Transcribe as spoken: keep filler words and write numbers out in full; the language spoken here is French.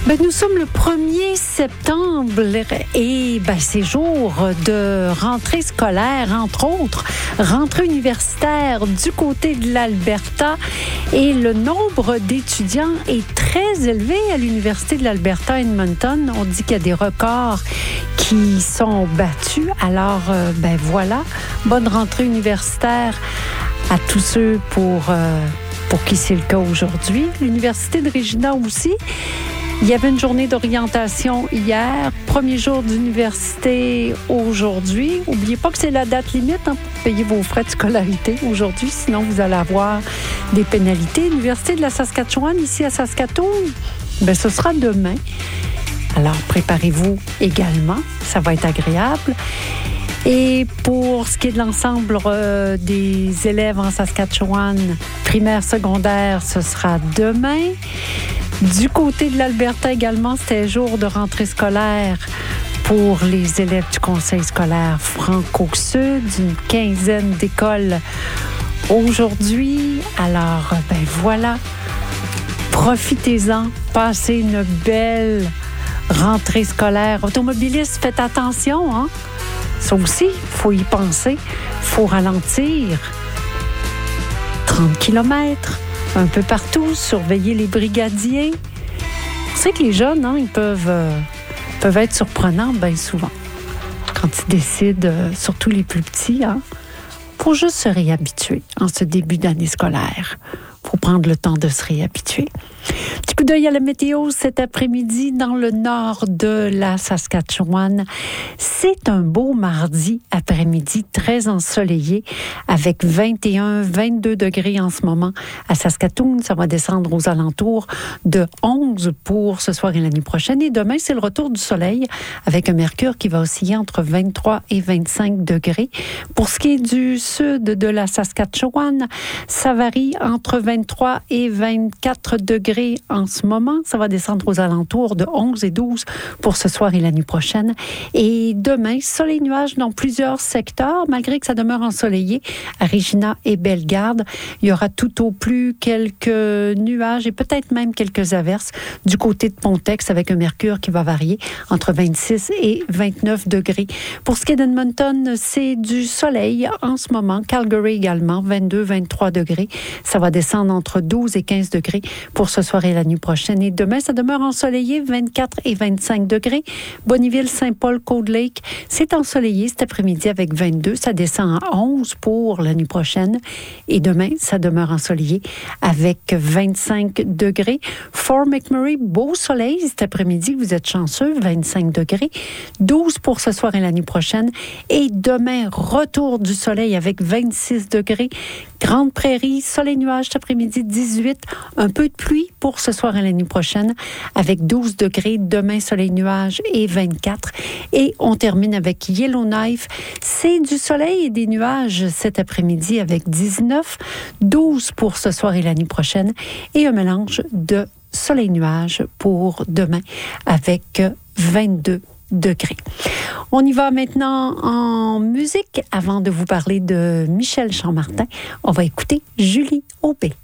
Ben, nous sommes le premier septembre et ben, c'est jour de rentrée scolaire, entre autres, rentrée universitaire du côté de l'Alberta. Et le nombre d'étudiants est très élevé à l'Université de l'Alberta à Edmonton. On dit qu'il y a des records qui sont battus. Alors, euh, ben voilà, bonne rentrée universitaire à tous ceux pour, euh, pour qui c'est le cas aujourd'hui. L'Université de Regina aussi. Il y avait une journée d'orientation hier, premier jour d'université aujourd'hui. N'oubliez pas que c'est la date limite hein, pour payer vos frais de scolarité aujourd'hui, sinon vous allez avoir des pénalités. L'Université de la Saskatchewan, ici à Saskatoon, bien, ce sera demain. Alors, préparez-vous également, ça va être agréable. Et pour ce qui est de l'ensemble euh, des élèves en Saskatchewan, primaire, secondaire, ce sera demain. Du côté de l'Alberta également, c'était jour de rentrée scolaire pour les élèves du Conseil scolaire Franco-Sud, une quinzaine d'écoles aujourd'hui. Alors, ben voilà, profitez-en, passez une belle rentrée scolaire. Automobilistes, faites attention, hein? Ça aussi, il faut y penser, il faut ralentir. trente kilomètres. Un peu partout, surveiller les brigadiers. On sait que les jeunes, hein, ils peuvent, euh, peuvent être surprenants bien souvent. Quand ils décident, euh, surtout les plus petits, hein, faut juste se réhabituer en ce début d'année scolaire. Faut prendre le temps de se réhabituer. Petit coup d'œil à la météo cet après-midi dans le nord de la Saskatchewan. C'est un beau mardi après-midi très ensoleillé avec vingt et un, vingt-deux degrés en ce moment à Saskatoon. Ça va descendre aux alentours de onze pour ce soir et la nuit prochaine. Et demain, c'est le retour du soleil avec un mercure qui va osciller entre vingt-trois et vingt-cinq degrés. Pour ce qui est du sud de la Saskatchewan, ça varie entre vingt-trois et vingt-quatre degrés en ce moment. Ça va descendre aux alentours de onze et douze pour ce soir et la nuit prochaine. Et demain, soleil nuages dans plusieurs secteurs, malgré que ça demeure ensoleillé à Regina et Bellegarde. Il y aura tout au plus quelques nuages et peut-être même quelques averses du côté de Pontex avec un mercure qui va varier entre vingt-six et vingt-neuf degrés. Pour ce qui est d'Edmonton, c'est du soleil en ce moment. Calgary également, vingt-deux, vingt-trois degrés. Ça va descendre entre douze et quinze degrés pour ce soir et la nuit prochaine. Et demain, ça demeure ensoleillé, vingt-quatre et vingt-cinq degrés. Bonneville, Saint-Paul, Cold Lake, c'est ensoleillé cet après-midi avec vingt-deux. Ça descend à onze pour la nuit prochaine. Et demain, ça demeure ensoleillé avec vingt-cinq degrés. Fort McMurray, beau soleil cet après-midi. Vous êtes chanceux, vingt-cinq degrés. douze pour ce soir et la nuit prochaine. Et demain, retour du soleil avec vingt-six degrés. Grande Prairie, soleil nuage cet après-midi, dix-huit. Un peu de pluie pour ce soir et la nuit prochaine avec douze degrés. Demain, soleil nuage et vingt-quatre. Et on termine avec Yellowknife. C'est du soleil et des nuages cet après-midi avec dix-neuf. douze pour ce soir et la nuit prochaine. Et un mélange de soleil-nuage pour demain avec vingt-deux degrés. On y va maintenant en musique. Avant de vous parler de Michel Chammartin, on va écouter Julie Aubé.